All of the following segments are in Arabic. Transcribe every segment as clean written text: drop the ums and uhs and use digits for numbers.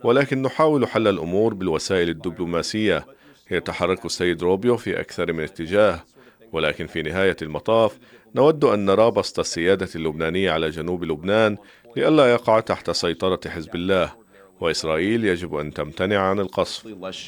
ولكن نحاول حل الأمور بالوسائل الدبلوماسية. يتحرك السيد روبيو في أكثر من اتجاه، ولكن في نهاية المطاف نود أن نرى بسط السيادة اللبنانية على جنوب لبنان لئلا يقع تحت سيطرة حزب الله، وإسرائيل يجب أن تمتنع عن القصف.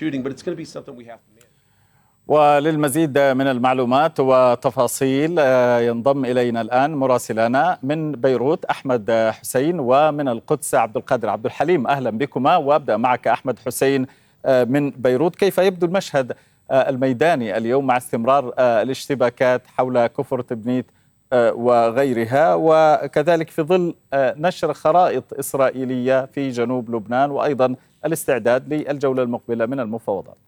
وللمزيد من المعلومات وتفاصيل ينضم إلينا الآن مراسلنا من بيروت أحمد حسين، ومن القدس عبد القادر عبد الحليم. أهلا بكما، وأبدأ معك أحمد حسين من بيروت. كيف يبدو المشهد الميداني اليوم مع استمرار الاشتباكات حول كفر تبنيت وغيرها، وكذلك في ظل نشر خرائط إسرائيلية في جنوب لبنان، وأيضا الاستعداد للجولة المقبلة من المفاوضات؟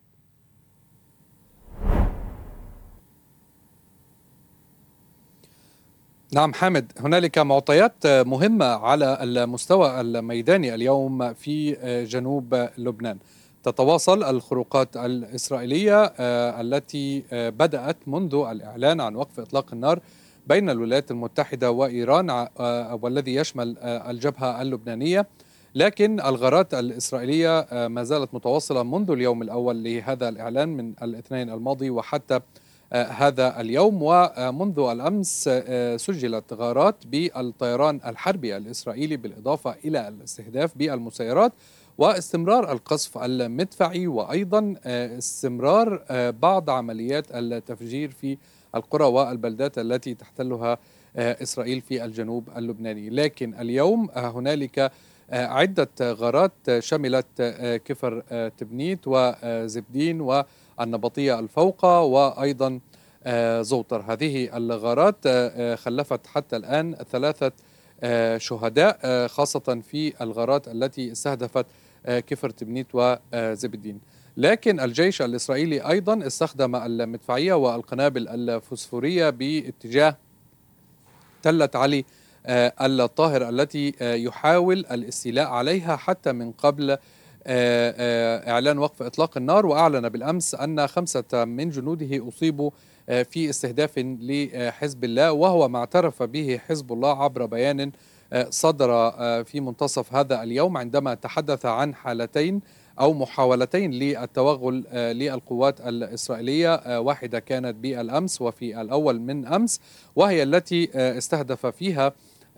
نعم حامد، هنالك معطيات مهمة على المستوى الميداني اليوم في جنوب لبنان. تتواصل الخروقات الإسرائيلية التي بدأت منذ الإعلان عن وقف إطلاق النار بين الولايات المتحدة وإيران، والذي يشمل الجبهة اللبنانية. لكن الغارات الإسرائيلية ما زالت متواصلة منذ اليوم الأول لهذا الإعلان من الاثنين الماضي وحتى هذا اليوم. ومنذ الأمس سجلت غارات بالطيران الحربي الإسرائيلي بالإضافة إلى الاستهداف بالمسيرات واستمرار القصف المدفعي، وأيضا استمرار بعض عمليات التفجير في القرى والبلدات التي تحتلها إسرائيل في الجنوب اللبناني. لكن اليوم هنالك عدة غارات شملت كفر تبنيت وزبدين والنبطية الفوقة وأيضا زوطر. هذه الغارات خلفت حتى الآن 3 شهداء، خاصة في الغارات التي استهدفت كفر تبنيت وزبدين. لكن الجيش الإسرائيلي أيضا استخدم المدفعية والقنابل الفوسفورية باتجاه تلة علي الطاهر التي يحاول الاستيلاء عليها حتى من قبل إعلان وقف إطلاق النار. وأعلن بالأمس أن 5 من جنوده أصيبوا في استهداف لحزب الله، وهو ما اعترف به حزب الله عبر بيان صدر في منتصف هذا اليوم، عندما تحدث عن حالتين أو محاولتين للتوغل للقوات الإسرائيلية. واحدة كانت بالأمس وفي الأول من أمس، وهي التي استهدف فيها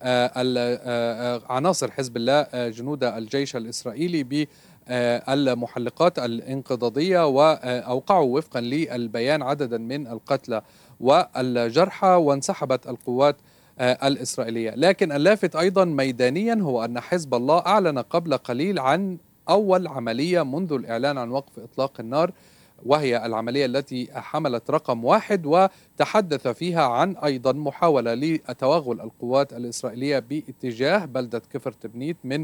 عناصر حزب الله جنود الجيش الإسرائيلي بالمحلقات الانقضاضية، وأوقعوا وفقا للبيان عددا من القتلى والجرحى، وانسحبت القوات الإسرائيلية. لكن اللافت أيضا ميدانيا هو أن حزب الله أعلن قبل قليل عن أول عملية منذ الإعلان عن وقف إطلاق النار، وهي العملية التي حملت رقم 1، وتحدث فيها عن أيضا محاولة لتوغل القوات الإسرائيلية باتجاه بلدة كفر تبنيت من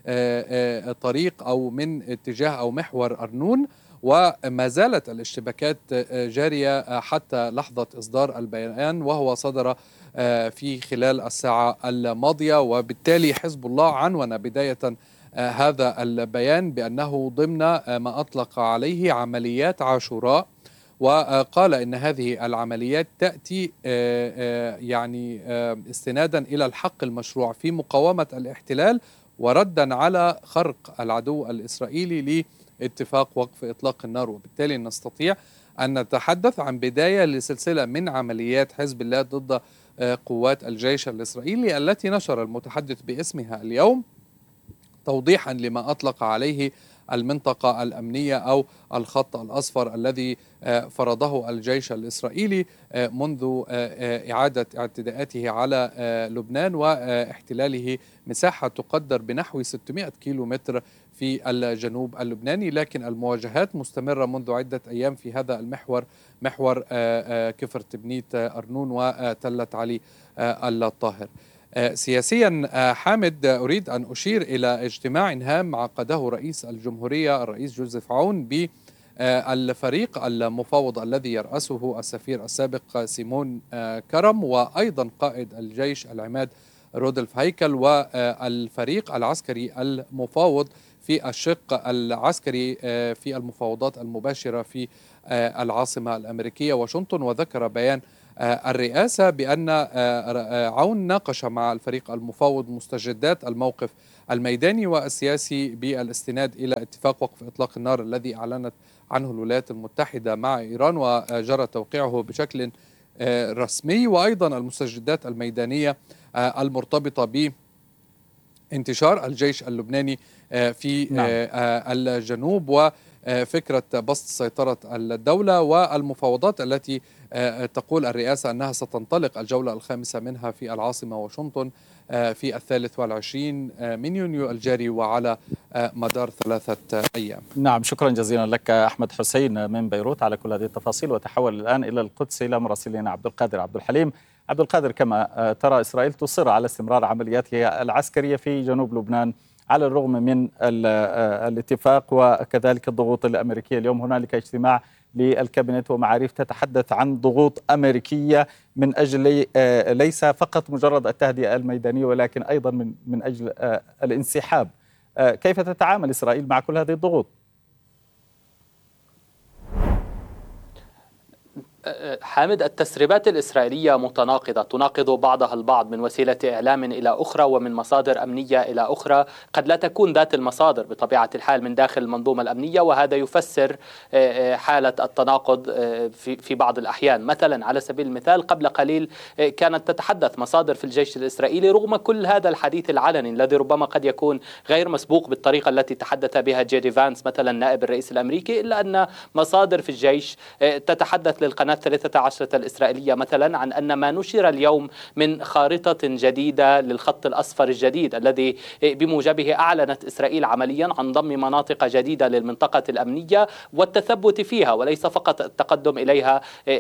طريق أو من اتجاه أو محور أرنون. وما زالت الاشتباكات جارية حتى لحظة إصدار البيان، وهو صدر في خلال الساعة الماضية. وبالتالي حزب الله عنون بداية هذا البيان بأنه ضمن ما أطلق عليه عمليات عاشوراء، وقال إن هذه العمليات تأتي يعني استنادا إلى الحق المشروع في مقاومة الاحتلال، وردا على خرق العدو الإسرائيلي لاتفاق وقف إطلاق النار. وبالتالي نستطيع أن نتحدث عن بداية لسلسلة من عمليات حزب الله ضد قوات الجيش الإسرائيلي، التي نشر المتحدث باسمها اليوم توضيحا لما أطلق عليه المنطقة الأمنية أو الخط الأصفر الذي فرضه الجيش الإسرائيلي منذ إعادة اعتداءاته على لبنان واحتلاله مساحة تقدر بنحو 600 كيلومتر في الجنوب اللبناني. لكن المواجهات مستمرة منذ عدة أيام في هذا المحور، محور كفر تبنيت أرنون وتلة علي الطاهر. سياسيا حامد، أريد أن أشير إلى اجتماع هام عقده رئيس الجمهورية الرئيس جوزيف عون بالفريق المفاوض الذي يرأسه السفير السابق سيمون كرم، وأيضا قائد الجيش العماد رودولف هيكل، والفريق العسكري المفاوض في الشق العسكري في المفاوضات المباشرة في العاصمة الأمريكية واشنطن. وذكر بيان الرئاسة بأن عون ناقش مع الفريق المفاوض مستجدات الموقف الميداني والسياسي بالاستناد إلى اتفاق وقف إطلاق النار الذي أعلنت عنه الولايات المتحدة مع إيران وجرى توقيعه بشكل رسمي، وأيضا المستجدات الميدانية المرتبطة بانتشار الجيش اللبناني في الجنوب وفكرة بسط سيطرة الدولة والمفاوضات التي تقول الرئاسة أنها ستنطلق الجولة الخامسة منها في العاصمة واشنطن في 23 من يونيو الجاري وعلى مدار 3 أيام. نعم، شكرا جزيلا لك أحمد حسين من بيروت على كل هذه التفاصيل. وتحول الآن إلى القدس إلى مراسلنا عبد القادر عبد الحليم. عبد القادر، كما ترى إسرائيل تصر على استمرار عملياتها العسكرية في جنوب لبنان على الرغم من الاتفاق وكذلك الضغوط الأمريكية. اليوم هنالك اجتماع للكابينت ومعاريف تتحدث عن ضغوط أمريكية من أجل ليس فقط مجرد التهدئة الميدانية ولكن أيضا من أجل الانسحاب. كيف تتعامل إسرائيل مع كل هذه الضغوط؟ حامد، التسريبات الإسرائيلية متناقضة، تناقض بعضها البعض من وسيلة إعلام إلى أخرى ومن مصادر أمنية إلى أخرى، قد لا تكون ذات المصادر بطبيعة الحال من داخل المنظومة الأمنية، وهذا يفسر حالة التناقض في بعض الأحيان. مثلا على سبيل المثال قبل قليل كانت تتحدث مصادر في الجيش الإسرائيلي رغم كل هذا الحديث العلني الذي ربما قد يكون غير مسبوق بالطريقة التي تحدث بها جيدي فانس مثلا نائب الرئيس الأمريكي، إلا أن مصادر في الجيش تتحدث للقناة 13 الإسرائيلية مثلا عن أن ما نشر اليوم من خارطة جديدة للخط الأصفر الجديد الذي بموجبه أعلنت إسرائيل عمليا عن ضم مناطق جديدة للمنطقة الأمنية والتثبت فيها، وليس فقط التقدم إليها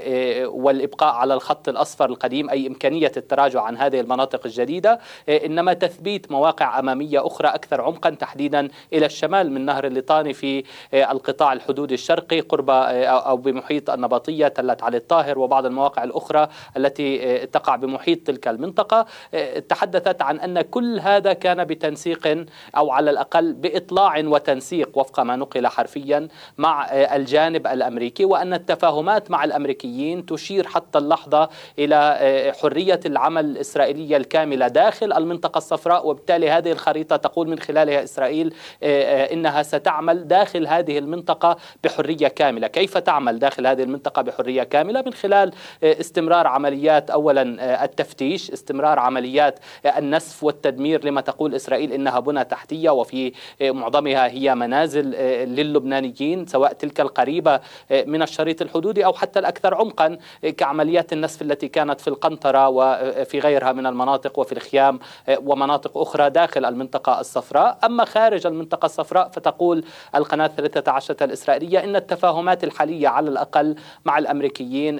والإبقاء على الخط الأصفر القديم أي إمكانية التراجع عن هذه المناطق الجديدة، إنما تثبيت مواقع أمامية أخرى أكثر عمقا تحديدا إلى الشمال من نهر الليطاني في القطاع الحدودي الشرقي قرب أو بمحيط النبطية، تلت علي الطاهر وبعض المواقع الأخرى التي تقع بمحيط تلك المنطقة. تحدثت عن أن كل هذا كان بتنسيق أو على الأقل بإطلاع وتنسيق وفق ما نقل حرفيا مع الجانب الأمريكي، وأن التفاهمات مع الأمريكيين تشير حتى اللحظة إلى حرية العمل الإسرائيلية الكاملة داخل المنطقة الصفراء، وبالتالي هذه الخريطة تقول من خلالها إسرائيل إنها ستعمل داخل هذه المنطقة بحرية كاملة. كيف تعمل داخل هذه المنطقة بحرية كاملة؟ من خلال استمرار عمليات أولا التفتيش، استمرار عمليات النسف والتدمير لما تقول إسرائيل إنها بنى تحتية وفي معظمها هي منازل للبنانيين، سواء تلك القريبة من الشريط الحدودي أو حتى الأكثر عمقا كعمليات النسف التي كانت في القنطرة وفي غيرها من المناطق وفي الخيام ومناطق أخرى داخل المنطقة الصفراء. أما خارج المنطقة الصفراء فتقول القناة 13 الإسرائيلية إن التفاهمات الحالية على الأقل مع الأمريكيين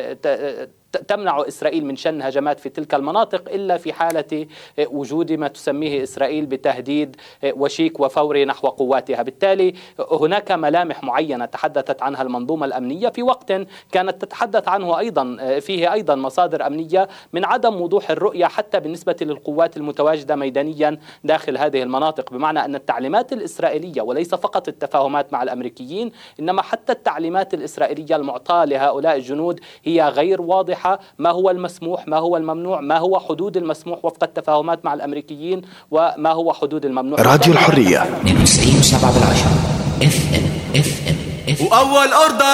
تمنع إسرائيل من شن هجمات في تلك المناطق إلا في حالة وجود ما تسميه إسرائيل بتهديد وشيك وفوري نحو قواتها. بالتالي هناك ملامح معينة تحدثت عنها المنظومة الأمنية في وقت كانت تتحدث عنه أيضا فيه أيضا مصادر أمنية من عدم وضوح الرؤية حتى بالنسبة للقوات المتواجدة ميدانيا داخل هذه المناطق، بمعنى أن التعليمات الإسرائيلية وليس فقط التفاهمات مع الأمريكيين إنما حتى التعليمات الإسرائيلية المعطاة لهؤلاء الجنود هي غير واضحة. ما هو المسموح، ما هو الممنوع، ما هو حدود المسموح وفق التفاهمات مع الأمريكيين وما هو حدود الممنوع. راديو الحرية 92.7 FM. وأول أرض